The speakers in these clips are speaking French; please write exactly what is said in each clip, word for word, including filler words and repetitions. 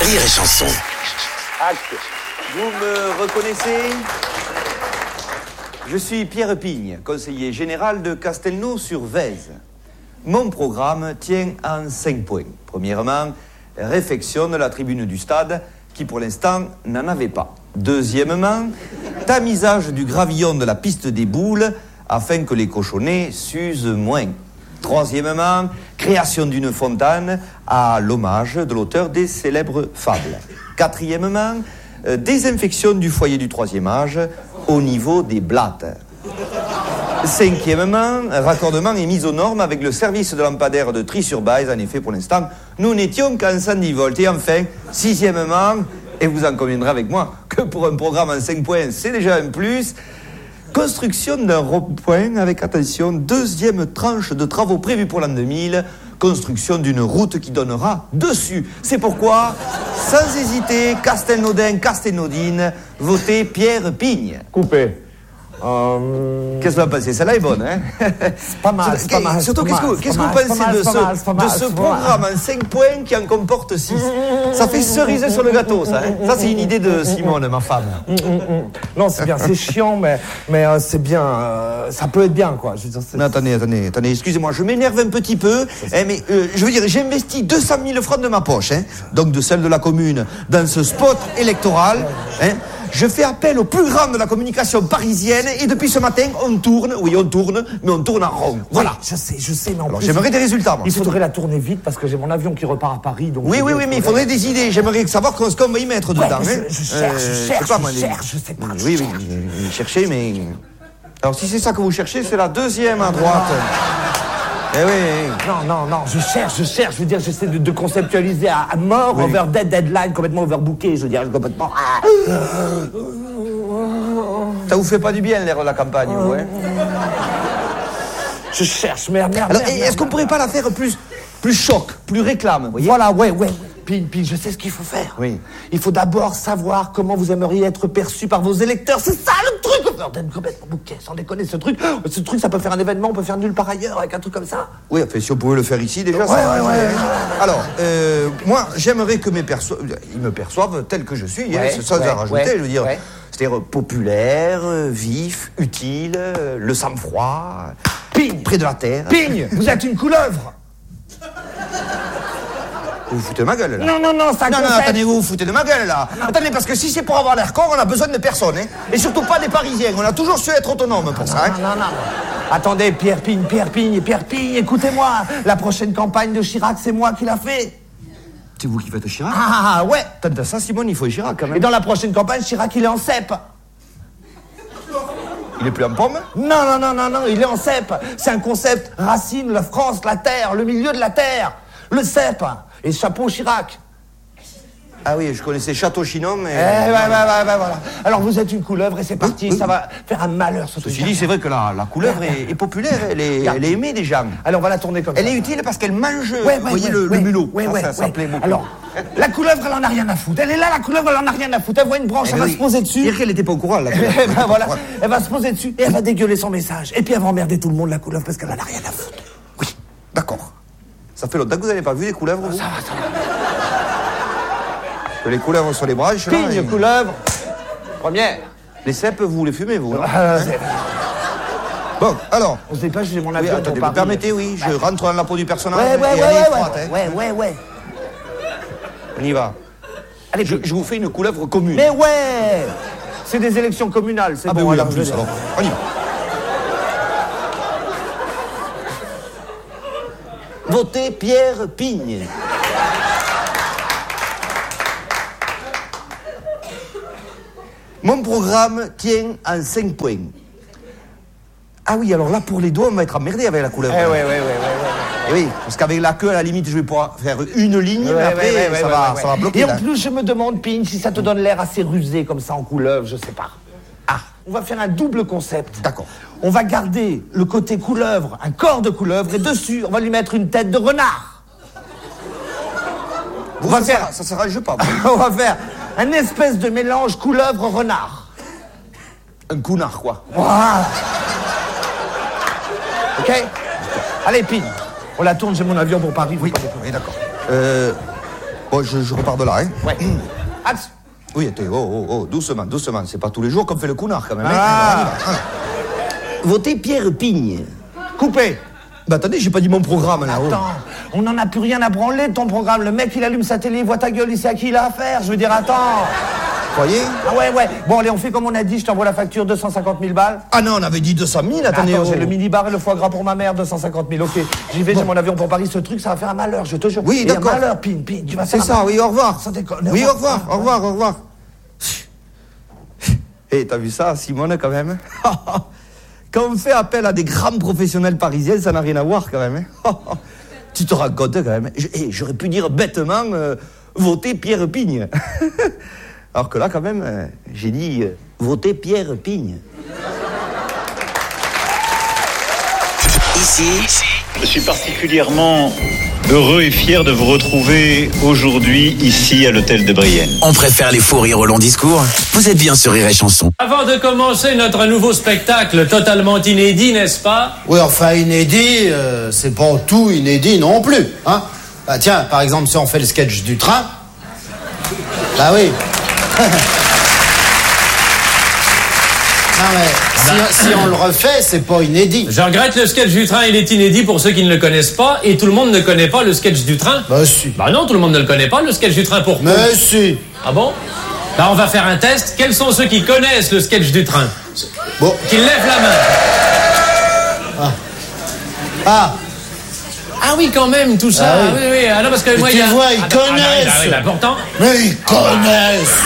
Rire et Chanson. Acte. Vous me reconnaissez? Je suis Pierre Pigne, conseiller général de Castelnau-sur-Vèze. Mon programme tient en cinq points. Premièrement, réfectionne la tribune du stade, qui pour l'instant n'en avait pas. Deuxièmement, tamisage du gravillon de la piste des boules, afin que les cochonnets s'usent moins. Troisièmement, création d'une fontaine à l'hommage de l'auteur des célèbres fables. Quatrièmement, euh, désinfection du foyer du troisième âge au niveau des blattes. Cinquièmement, raccordement et mise aux normes avec le service de lampadaire de Tri-sur-Baise. En effet, pour l'instant, nous n'étions qu'en cent dix volts. Et enfin, sixièmement, et vous en conviendrez avec moi, que pour un programme en cinq points, c'est déjà un plus, construction d'un rond-point avec, attention, deuxième tranche de travaux prévus pour l'an deux mille, construction d'une route qui donnera dessus. C'est pourquoi, sans hésiter, Castelnaudin, Castelnaudine, votez Pierre Pigne. Coupé. Euh... Qu'est-ce que vous en pensez? Celle-là est bonne, hein? C'est pas mal, c'est pas mal. Surtout, qu'est-ce que, qu'est-ce que vous pensez de ce, de ce programme en cinq points qui en comporte six? Ça fait cerise sur le gâteau, ça. Hein? Ça, c'est une idée de Simone, ma femme. Non, c'est bien, c'est chiant, mais, mais euh, c'est bien. Euh, ça peut être bien, quoi. Je veux dire, c'est... Non, attendez, attendez, attendez, excusez-moi, je m'énerve un petit peu, hein, mais euh, je veux dire, j'ai investi deux cent mille francs de ma poche, hein, donc de celle de la commune, dans ce spot électoral, hein. Je fais appel au plus grand de la communication parisienne et depuis ce matin, on tourne, oui, on tourne, mais on tourne en rond. Voilà. Oui, je sais, je sais, mais en Alors, plus... j'aimerais des résultats, moi. Il faudrait la tourner vite parce que j'ai mon avion qui repart à Paris, donc... Oui, oui, oui, mais il faudrait des idées. J'aimerais savoir ce qu'on va y mettre ouais, dedans. Je, hein. je cherche, euh, je cherche, je sais pas, moi, je des... cherche, je sais pas. Oui, oui, oui, cherchez, mais... Alors, si c'est ça que vous cherchez, c'est la deuxième à droite. Eh oui, oui. Non, non, non, je cherche, je cherche, je veux dire, j'essaie de, de conceptualiser à, à mort, oui. Over dead, deadline, complètement overbooké, je veux dire, complètement... Ça vous fait pas du bien, l'air de la campagne, vous, hein? Je cherche, merde, merde, Alors, merde, est-ce merde, qu'on pourrait pas la faire plus, plus choc, plus réclame, vous voyez? Voilà, ouais, ouais, ouais. Puis, puis, je sais ce qu'il faut faire. Oui. Il faut d'abord savoir comment vous aimeriez être perçu par vos électeurs. C'est ça, le truc! Bordel, complètement bouquet, sans déconner, ce truc. Ce truc, ça peut faire un événement, on peut faire nulle part ailleurs avec un truc comme ça. Oui, enfin, si on pouvait le faire ici, déjà, ouais, ça... Ouais, ouais, ouais. Alors, euh, moi, j'aimerais que mes perso... ils me perçoivent tel que je suis, ouais, hein, sans ouais, en rajouter, ouais, je veux dire... Ouais. C'est-à-dire populaire, vif, utile, le sang-froid... Pigne! Près de la terre... Pigne! Vous êtes une couleuvre! Vous vous foutez de ma gueule, là? Non, non, non, ça Non, concept. non, attendez, vous vous foutez de ma gueule, là. Non. Attendez, parce que si c'est pour avoir l'air con, on a besoin de personne, hein. Et surtout pas des Parisiens. On a toujours su être autonome pour non, ça, hein. Non, non, non. Attendez, Pierre Pigne, Pierre Pigne, Pierre Pigne, écoutez-moi. La prochaine campagne de Chirac, c'est moi qui l'a fait. C'est vous qui faites Chirac? Ah, ouais. Tant de ça, Simone, il faut Chirac, quand même. Et dans la prochaine campagne, Chirac, il est en cèpe. Il est plus en pomme? Non, non, non, non, non, il est en cèpe. C'est un concept racine, la France, la terre, le milieu de la terre. Le cèpe. Et chapeau Chirac. Ah oui, je connaissais Château Chinon, mais... Eh, ouais, ouais, ouais, ouais, voilà. Alors, vous êtes une couleuvre et c'est parti. Ça va faire un malheur, ce truc. Ceci dit, c'est vrai que la, la couleuvre est, est populaire, elle est, elle est aimée des gens. Alors, on va la tourner comme elle ça. Elle est utile parce qu'elle mange, ouais, ouais, vous voyez, ouais, le, ouais, le mulot. Ouais, ça, ouais, ça, ouais. ça plaît beaucoup. Alors, la couleuvre, elle en a rien à foutre. Elle est là, la couleuvre, elle en a rien à foutre. Elle voit une branche, eh elle oui. va se poser dessus. Dire qu'elle n'était pas au courant, là. Eh ben, voilà. Elle va se poser dessus et elle va dégueuler son message. Et puis, elle va emmerder tout le monde, la couleuvre, parce qu'elle en a rien à foutre. Oui, d'accord. Ça fait longtemps que vous n'avez pas vu les couleuvres, vous? Ça va, ça va. Les couleuvres sur les branches, là, Pigne, et... couleuvre. Première. Les cèpes, vous les fumez, vous, hein? Ah, Bon, alors... on sait pas, j'ai mon Oui, avion attendez, pour vous Paris. permettez, oui, je rentre dans la peau du personnage Ouais, ouais, et ouais, elle est ouais, étroite, ouais, hein. ouais, ouais, ouais. On y va. Allez, Je, je vous fais une couleuvre commune. mais ouais. C'est des élections communales, c'est Ah bon. ben oui, alors, en je plus, vais- alors, on y va. Votez Pierre Pigne. Mon programme tient en cinq points. Ah oui, alors là, pour les doigts, on va être emmerdé avec la couleuvre. Eh ouais, ouais, ouais, ouais, ouais. Eh oui, parce qu'avec la queue, à la limite, je vais pouvoir faire une ligne, Ouais, mais après, ouais, ouais, ça, ouais, va, ouais, ça va ouais. bloquer. Et là. en plus, je me demande, Pigne, si ça te donne l'air assez rusé comme ça en couleuvre, je sais pas. Ah, On va faire un double concept. d'accord. On va garder le côté couleuvre, un corps de couleuvre, et dessus, on va lui mettre une tête de renard. Vous, On va ça, faire- sera- ça s'arrange pas. On va faire un espèce de mélange couleuvre-renard. Un counard, quoi. Voilà. Ok? Allez, Pigne. On la tourne, j'ai mon avion pour Paris. Oui, oui, d'accord. Euh, Bon, je, je repars de là, hein. Ouais. Axe. Oui, attends, oh, oh, oh, doucement, doucement. C'est pas tous les jours qu'on fait le counard, quand même. Ah. Hein. Votez Pierre Pigne. Coupé. Bah attendez, j'ai pas dit mon programme, là. Oh. Attends, on n'en a plus rien à branler de ton programme. Le mec, il allume sa télé, il voit ta gueule, il sait à qui il a affaire. Je veux dire, attends. Croyez? Ah ouais, ouais. Bon, allez, on fait comme on a dit, je t'envoie la facture, deux cent cinquante mille balles. Ah non, on avait dit deux cent mille, attendez. Attends, oh. j'ai le mini-bar et le foie gras pour ma mère, deux cent cinquante mille, ok. J'y vais, bon. J'ai mon avion pour Paris, ce truc, ça va faire un malheur, je te jure. Oui, Et d'accord. un malheur, pin, pin, tu vas C'est faire ça, un... oui, au revoir. Sans déconner. Oui, au revoir, au revoir, au revoir. Hé, hey, t'as vu ça, Simone, quand même? Quand on fait appel à des grands professionnels parisiens, ça n'a rien à voir, quand même. Hein. Tu te rends compte, quand même. Hey, j'aurais pu dire bêtement, euh, voter Pierre Pigne. Alors que là, quand même, euh, j'ai dit, euh, voter Pierre Pigne. Ici, je suis particulièrement heureux et fier de vous retrouver aujourd'hui ici à l'hôtel de Brienne. on préfère les faux rires au long discours. Vous êtes bien sur Rire et Chanson. Avant de commencer notre nouveau spectacle totalement inédit, n'est-ce pas? Oui, enfin, inédit, euh, c'est pas tout inédit non plus, hein. Bah tiens, par exemple, si on fait le sketch du train... Bah oui. Non mais, si, si on le refait, c'est pas inédit. Je regrette, le sketch du train, il est inédit pour ceux qui ne le connaissent pas, et tout le monde ne connaît pas le sketch du train. Bah si. Bah non, tout le monde ne le connaît pas, le sketch du train, pourquoi? Mais si. Ah bon? Bah on va faire un test. Quels sont ceux qui connaissent le sketch du train? Bon. Qui lèvent la main. Ah. Ah oui, quand même, tout ça. Ah oui. oui, oui. Ah non, parce que Mais moi, tu il y a... vois, ils Ah, bah, ah, connaissent. ah, oui, bah, pourtant, Mais ils connaissent.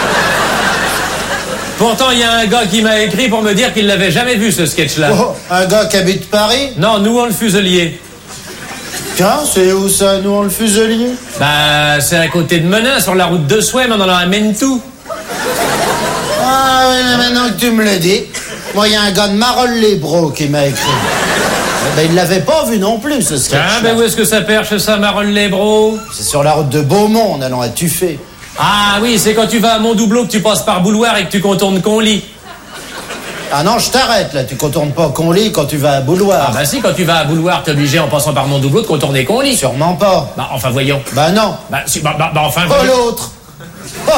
pourtant, il y a un gars qui m'a écrit pour me dire qu'il l'avait jamais vu, ce sketch-là. Oh, un gars qui habite Paris. Non, nous, on le fuselier. Tiens, c'est où ça, nous, on le fuselier? Bah, c'est à côté de Menin, sur la route de Souham, on en amène tout. Ah oui, mais maintenant que tu me le dis, moi, il y a un gars de Marolles-les-Bros qui m'a écrit. Eh ben, il l'avait pas vu non plus, ce sketch. Ah, ben où est-ce que ça perche, ça, Marolles-les-Bros? C'est sur la route de Beaumont, en allant à Tuffet. Ah oui, c'est quand tu vas à Montdoubleau que tu passes par Bouloir et que tu contournes Conly. Ah non, je t'arrête, là. Tu contournes pas Conly quand tu vas à Bouloir. Ah bah si, quand tu vas à Bouloir, t'es obligé, en passant par Montdoubleau, de contourner Conly. Sûrement pas. Bah, enfin, voyons. Bah non. Bah, si, bah, bah, bah enfin, Pas voyons. l'autre. Oh.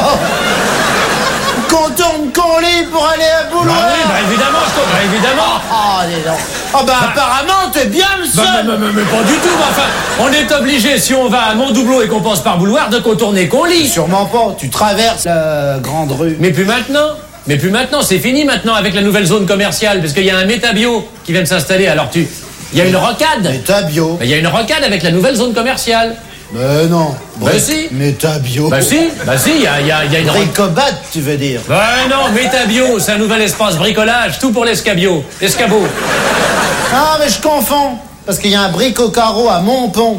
Contourne Conly pour aller à Bouloir. Bah oui, bah évidemment, je comprends, bah, évidemment. Ah, dis donc. Ah bah, apparemment, t'es bien le Bah, seul. mais, mais, mais pas du tout, bah, enfin, on est obligé, si on va à Montdoubleau et qu'on passe par Bouloir, de contourner Conly. Sûrement pas. Tu traverses la grande rue. Mais plus maintenant. Mais plus maintenant, c'est fini maintenant avec la nouvelle zone commerciale, parce qu'il y a un métabio qui vient de s'installer, alors tu... Il y a une rocade. Métabio. Il y a une rocade avec la nouvelle zone commerciale. Mais non. Bah si. Métabio. Bah si, bah si, il y a, y a, y a une rocade. Bricobat, tu veux dire. Bah non, Métabio, c'est un nouvel espace bricolage, tout pour l'escabio, l'escabeau. Ah, mais je confonds. Parce qu'il y a un bric-au-carreau à Montpont.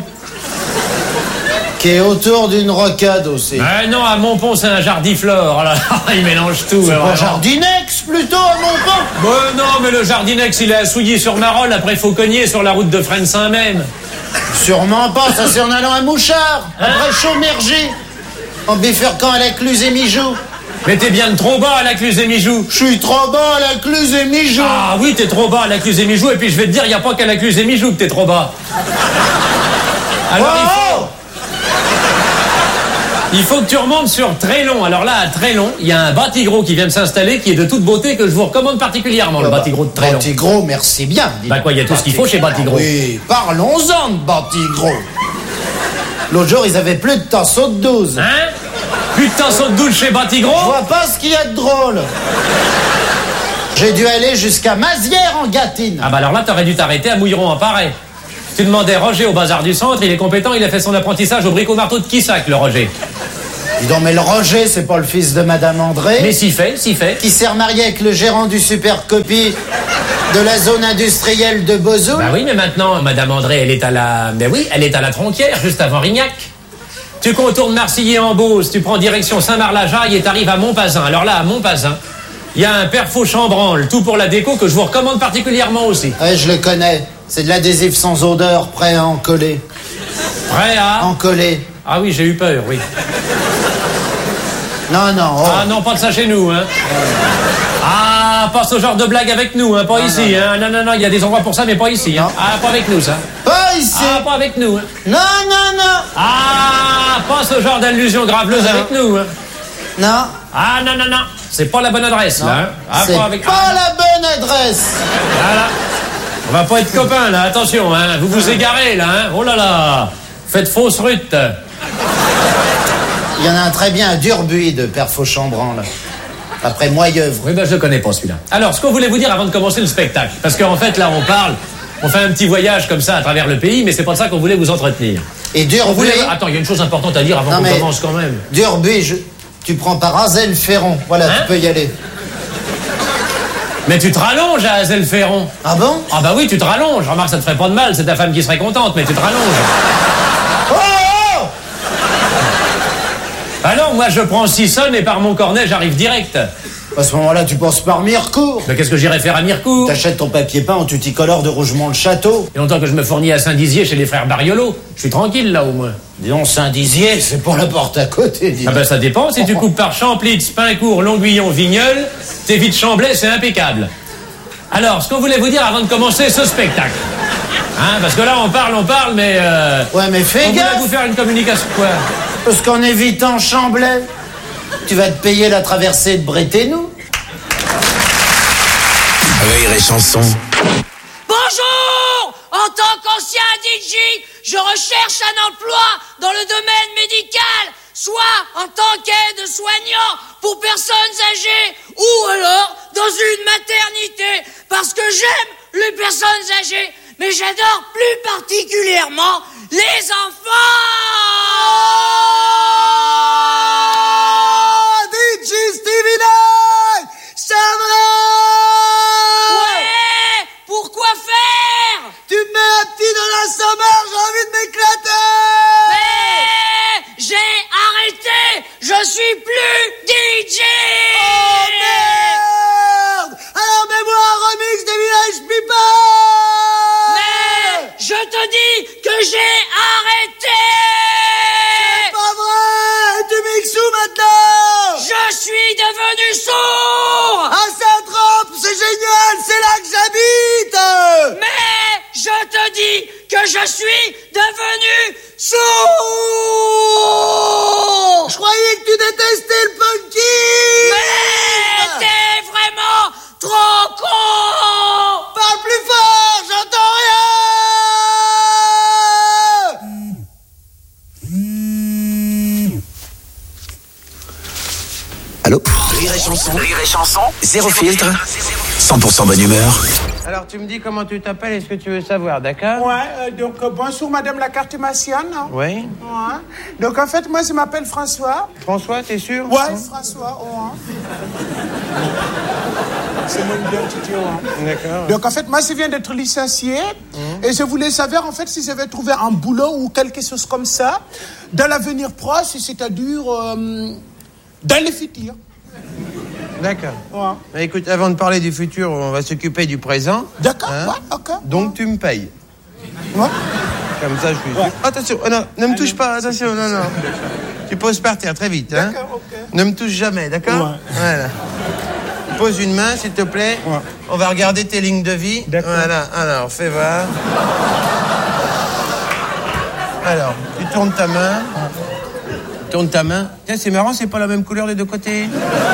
Qui est autour d'une rocade aussi. Bah non, à Montpont, c'est un jardiflore. Alors, il mélange tout. C'est alors, pas alors. Jardinex, plutôt, à Montpont. Bah non, mais le jardinex, il est à Souilly sur Marolles, après il faut cogner sur la route de Fresnes-Saint-Même. Sûrement pas, ça c'est en allant à Mouchard. Après Chaumergy. En bifurquant à la Cluse et Mijoux. Mais t'es bien trop bas à la Cluse et Mijoux. Je suis trop bas à la Cluse et Mijoux. Ah oui, t'es trop bas à la Cluse et Mijoux, et puis je vais te dire, il n'y a pas qu'à la Cluse et Mijoux que t'es trop bas. Alors il faut... Oh, Il faut que tu remontes sur Trélon. Alors là, à Trélon, il y a un Batigros qui vient de s'installer, qui est de toute beauté, que je vous recommande particulièrement, le Batigros de Trélon. Batigros, merci bien. dis Bah donc. quoi, il y a tout ce qu'il faut chez Batigros. Oui, parlons-en de Batigros. L'autre jour, ils avaient plus de tasseau de douze. Hein? Plus de tasseau de douche chez Je Batigros? vois pas ce qu'il y a de drôle. J'ai dû aller jusqu'à Mazières en Gâtine. Ah bah alors là, t'aurais dû t'arrêter à Mouilleron en Paray. Tu demandais Roger au bazar du centre, il est compétent, il a fait son apprentissage au bricot-marteau de Quissac, le Roger. Dis donc, mais le Roger, c'est pas le fils de Madame André. Mais s'y fait, s'y fait. Qui s'est remarié avec le gérant du Super Copy de la zone industrielle de Bozoul. Bah oui, mais maintenant, Madame André, elle est à la... Ben oui, elle est à la Tronquière, juste avant Rignac. Tu contournes Marcilly en Beauce, tu prends direction Saint-Marc-la-Jaille et t'arrives à Montpazin. Alors là, à Montpazin, il y a un perfo chambranle, tout pour la déco, que je vous recommande particulièrement aussi. Ouais, je le connais. C'est de l'adhésif sans odeur, prêt à en coller. Prêt à... En coller. Ah oui, j'ai eu peur, oui. Non, non. Oh. Ah non, pas de ça chez nous, hein. Ah, Ah, pas ce genre de blague avec nous, hein, pas non, ici. non, Hein. non, non, non, il y a des endroits pour ça, mais pas ici. Hein. Ah, pas avec nous, ça. Pas ici. Ah, pas avec nous. Hein. Non, non, non. Ah, pas ce genre d'allusion graveleuse Non. avec nous. Hein. Non. Ah, non, non, non. C'est pas la bonne adresse, Non. là. Hein. Ah, C'est pas avec... pas ah. la bonne adresse. Voilà. On va pas être copains, là. Attention, hein. Vous vous égarez, là. Hein. Oh là là. Faites fausse rute. Il y en a un très bien à Durbuy de Père Fauchambran, là. Après Moyeuvre. Oui, ben je connais pas celui-là. Alors, ce qu'on voulait vous dire avant de commencer le spectacle, parce qu'en fait, là, on parle, on fait un petit voyage comme ça à travers le pays, mais c'est pas de ça qu'on voulait vous entretenir. Et On Durbuy... voulait... Attends, il y a une chose importante à dire avant Non, qu'on mais- commence quand même. Durbuy, je... tu prends par Azel Ferron. Voilà, Hein tu peux y aller. Mais tu te rallonges à Azel Ferron. Ah bon? Ah bah oui, tu te rallonges. Remarque, ça te ferait pas de mal, c'est ta femme qui serait contente, mais tu te rallonges. Oh, oh. Ah non, moi je prends Sissonne et par mon cornet, j'arrive direct. À ce moment-là, tu penses par Mirecourt. Mais qu'est-ce que j'irais faire à Mirecourt? T'achètes ton papier peint en tuticolore de Rougemont-le-Château. Il y a longtemps que je me fournis à Saint-Dizier chez les frères Bariolo. Je suis tranquille là au moins. Disons, Saint-Dizier, c'est pour la porte à côté, dis Ah donc. ben ça dépend, si tu coupes par Champlitz, Pincourt, Longuillon, Vigneulles, t'es vite Chamblay, c'est impeccable. Alors, ce qu'on voulait vous dire avant de commencer ce spectacle. Hein, parce que là on parle, on parle, mais euh, Ouais, mais fais on voulait gaffe, vous faire une communication. Quoi? parce qu'en évitant Chamblay, tu vas te payer la traversée de Bréténou. Rire et chanson. Bonjour! En tant qu'ancien D J, je recherche un emploi dans le domaine médical, soit en tant qu'aide-soignant pour personnes âgées, ou alors dans une maternité, parce que j'aime les personnes âgées, mais j'adore plus particulièrement les enfants! D J Stevie Night, ça va? Ouais! Pourquoi faire? Tu me mets un petit dans la sommaire, j'ai envie de m'éclater! Mais j'ai arrêté! Je suis plus D J! Oh merde! Alors mets-moi un remix des Village People! Mais je te dis que j'ai arrêté! C'est pas vrai! Tu mixes où maintenant? Je suis devenu sourd! À Saint-Trope, c'est génial, c'est là que j'habite! Mais je te dis que je suis devenu sourd! Je croyais que tu détestais le punky! Mais t'es vraiment trop con! Parle plus fort, j'entends rien! Allô? Rire et chanson. Rire et chanson. Zéro filtre. cent pour cent bonne humeur. Alors, tu me dis comment tu t'appelles et ce que tu veux savoir, d'accord? Ouais, euh, donc euh, bonjour Madame la cartomancienne. Hein. Oui. Ouais. Donc en fait, moi je m'appelle François. François, t'es sûr? Ouais, François. Ouais. C'est mon identité. Ouais. D'accord. Donc en fait, moi je viens d'être licencié et je voulais savoir en fait si j'avais trouvé un boulot ou quelque chose comme ça dans l'avenir proche, c'est-à-dire euh, dans le futur. D'accord. Ouais. Bah, écoute, avant de parler du futur, on va s'occuper du présent. D'accord, Hein? ouais, ok. Donc, tu me payes. Ouais. Comme ça, je suis sûr. Attention, oh non, ne me touche pas, attention, non, non. Tu poses par terre très vite, hein. D'accord, ok. Ne me touche jamais, d'accord? Ouais. Voilà. Pose une main, s'il te plaît. Ouais. On va regarder tes lignes de vie. D'accord. Voilà, alors, fais voir. Alors, tu tournes ta main. Tourne ta main. Tiens, c'est marrant, c'est pas la même couleur des deux côtés.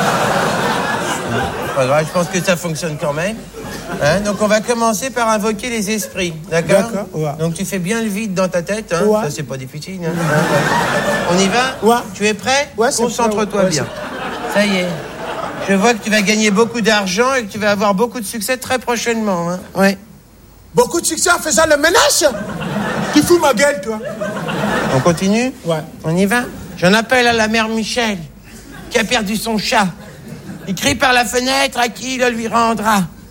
Pas grave, je pense que ça fonctionne quand même. Hein, donc on va commencer par invoquer les esprits, d'accord? D'accord, ouais. Donc tu fais bien le vide dans ta tête, hein? Ouais. Ça c'est pas difficile. Hein? On y va? Ouais. Tu es prêt? Ouais, c'est Concentre-toi prêt, ouais. bien. Ça y est. Je vois que tu vas gagner beaucoup d'argent et que tu vas avoir beaucoup de succès très prochainement. Hein? Ouais. Beaucoup de succès en faisant le ménage. Tu fous ma gueule, toi. On continue? Ouais. On y va? J'en appelle à la mère Michel, qui a perdu son chat. Il crie par la fenêtre à qui il le lui rendra.